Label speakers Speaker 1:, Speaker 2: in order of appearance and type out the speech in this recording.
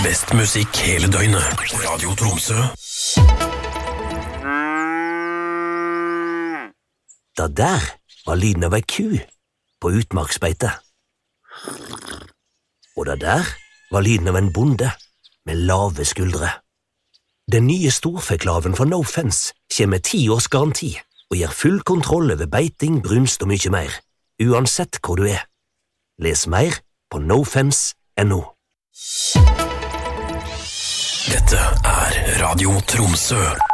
Speaker 1: Best musikk hele døgnet. Radio Tromsø.
Speaker 2: Det der var lyden av ei ku på utmarksbeite. Og det der var lyden av en bonde med lave skuldre. Den nye storfeklaven fra No Fence kommer med 10 års garanti og gir full kontroll over beiting, brunst og mye mer, uansett hvor du er. Les mer på nofence.no.
Speaker 1: Dette er Radio Tromsø.